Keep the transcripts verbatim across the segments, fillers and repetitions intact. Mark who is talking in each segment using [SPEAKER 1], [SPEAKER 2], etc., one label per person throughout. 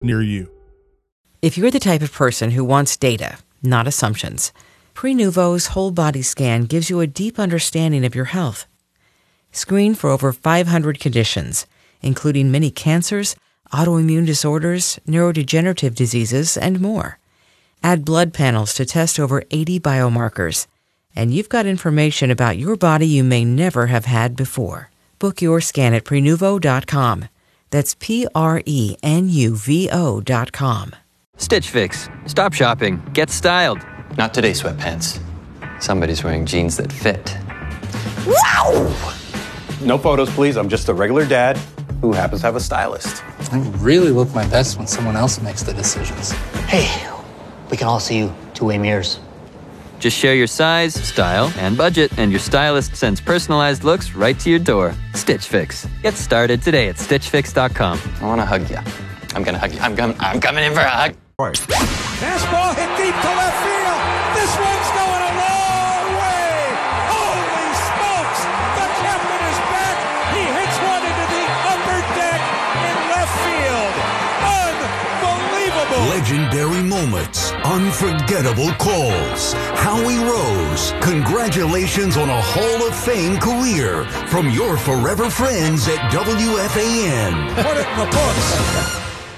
[SPEAKER 1] near you.
[SPEAKER 2] If you're the type of person who wants data, not assumptions, Prenuvo's whole body scan gives you a deep understanding of your health. Screen for over five hundred conditions, including many cancers, autoimmune disorders, neurodegenerative diseases, and more. Add blood panels to test over eighty biomarkers, and you've got information about your body you may never have had before. Book your scan at Prenuvo dot com. That's P R E N U V O dot com.
[SPEAKER 3] Stitch Fix. Stop shopping. Get styled.
[SPEAKER 4] Not today, sweatpants. Somebody's wearing jeans that fit.
[SPEAKER 5] Wow! No photos, please. I'm just a regular dad who happens to have a stylist.
[SPEAKER 6] I really look my best when someone else makes the decisions.
[SPEAKER 7] Hey, we can all see you two-way mirrors.
[SPEAKER 3] Just share your size, style, and budget, and your stylist sends personalized looks right to your door. Stitch Fix. Get started today at Stitch Fix dot com.
[SPEAKER 4] I want to hug you. I'm going to hug you. I'm, com- I'm coming in for a hug.
[SPEAKER 8] Fastball hit deep to left field. This one's going a long way. Holy smokes! The captain is back. He hits one into the upper deck in left field. Unbelievable.
[SPEAKER 9] Legendary moments. Unforgettable calls. Howie Rose, congratulations on a Hall of Fame career from your forever friends at W F A N.
[SPEAKER 8] Put it in the books.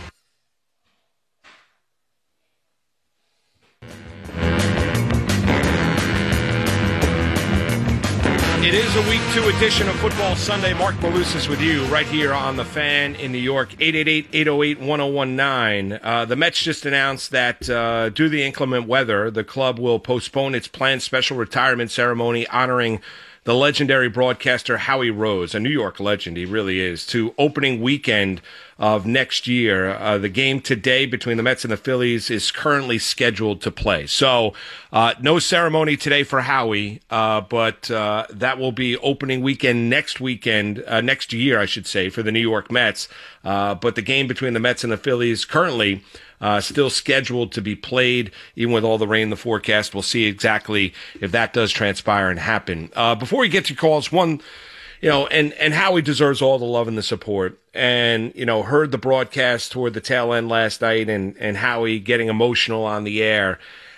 [SPEAKER 10] It is a week two edition of Football Sunday. Mark Malusis with you right here on The Fan in New York. eight eight eight, eight oh eight, one oh one nine. Uh, the Mets just announced that uh, due to the inclement weather, the club will postpone its planned special retirement ceremony honoring the legendary broadcaster Howie Rose, a New York legend, he really is, to opening weekend of next year. Uh, the game today between the Mets and the Phillies is currently scheduled to play. So uh, no ceremony today for Howie, uh, but uh, that will be opening weekend next weekend, uh, next year, I should say, for the New York Mets. Uh, but the game between the Mets and the Phillies currently Uh, still scheduled to be played, even with all the rain in the forecast. We'll see exactly if that does transpire and happen. Uh, before we get to calls, one, you know, and, and Howie deserves all the love and the support. And, you know, heard the broadcast toward the tail end last night and, and Howie getting emotional on the air.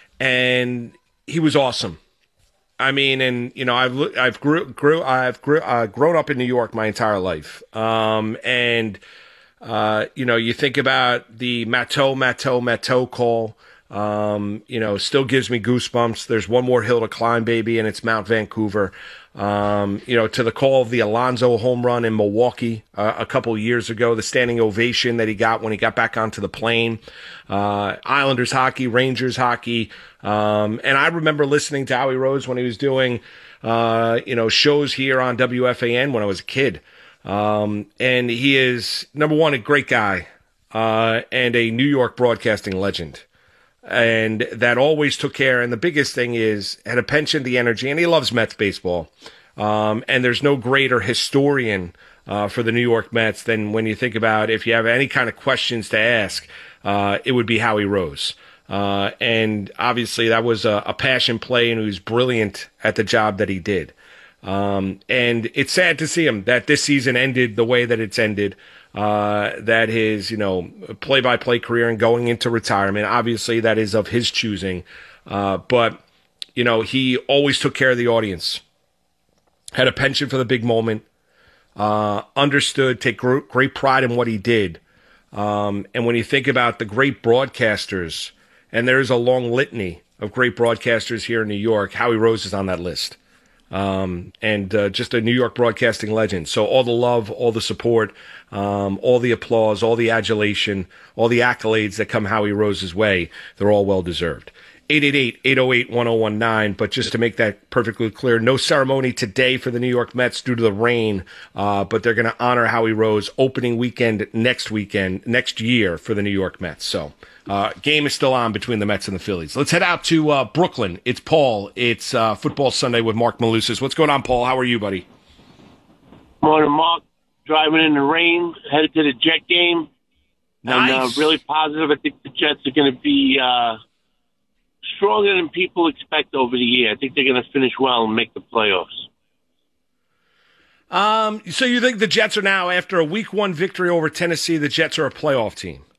[SPEAKER 10] And he was awesome. I mean, and, you know, I've, I've grew, grew, I've grew, uh, grown up in New York my entire life. Um, and, Uh, you know, you think about the Matteau, Matteau, Matteau call, um, you know, still gives me goosebumps. There's one more hill to climb, baby, and it's Mount Vancouver. Um, you know, to the call of the Alonso home run in Milwaukee uh, a couple years ago, the standing ovation that he got when he got back onto the plane, uh, Islanders hockey, Rangers hockey. Um, and I remember listening to Howie Rose when he was doing, uh, you know, shows here on W F A N when I was a kid. Um, and he is, number one, a great guy, uh, and a New York broadcasting legend. And that always took care. And the biggest thing is, had a penchant, the energy, and he loves Mets baseball. Um, and there's no greater historian, uh, for the New York Mets than when you think about if you have any kind of questions to ask, uh, it would be Howie Rose. Uh, and obviously that was a, a passion play, and he was brilliant at the job that he did. Um, and it's sad to see him that this season ended the way that it's ended, uh, that his, you know, play-by-play career and going into retirement, obviously that is of his choosing. Uh, but, you know, he always took care of the audience, had a penchant for the big moment, uh, understood, take gr- great pride in what he did. Um, and when you think about the great broadcasters, and there's a long litany of great broadcasters here in New York, Howie Rose is on that list. Um, and uh, just a New York broadcasting legend. So all the love, all the support, um, all the applause, all the adulation, all the accolades that come Howie Rose's way, they're all well-deserved. eight eight eight, eight oh eight, one oh one nine. But just to make that perfectly clear, no ceremony today for the New York Mets due to the rain, uh, but they're going to honor Howie Rose opening weekend next weekend, next year for the New York Mets. So uh, game is still on between the Mets and the Phillies. Let's head out to uh, Brooklyn. It's Paul. It's uh, Football Sunday with Mark Malusis. What's going on, Paul? How are you, buddy?
[SPEAKER 11] Morning, Mark. Driving in the rain, headed to the Jet game.
[SPEAKER 10] Nice.
[SPEAKER 11] And uh, really positive. I think the Jets are going to be uh, stronger than people expect over the year. I think they're going to finish well and make the playoffs.
[SPEAKER 10] Um, so you think the Jets are now, after a week one victory over Tennessee, the Jets are a playoff team?